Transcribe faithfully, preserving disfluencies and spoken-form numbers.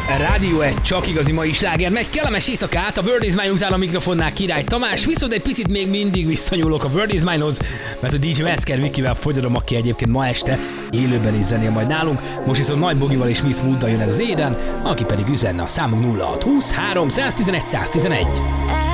Rádió egy csak igazi mai sláger. Megy kellemes éjszakát, a Word is Mine után a mikrofonnál Király Tamás, viszont egy picit még mindig visszanyúlok a Word is Mine-hoz, mert a dé jé Metzger Vikivel fogyadom, aki egyébként ma este élőben is zenél majd nálunk. Most viszont Nagy Bogival és Miss Mooddal jön ez az éden, aki pedig üzenne a számunk nulla hat húsz három száztizenegy száztizenegy.